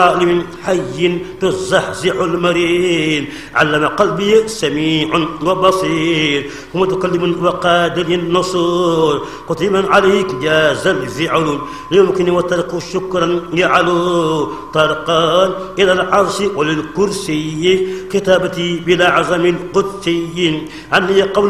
عالم حي تزحزح المرير، علم قلبي سميع وبصير، ومتكلم وقادر النصور، قتيما عليك جاز الفعل يمكن وترك شكرا يعلو، طرقان إلى العرش وللكرسي كتابتي بلا عزم قدسي، عني قول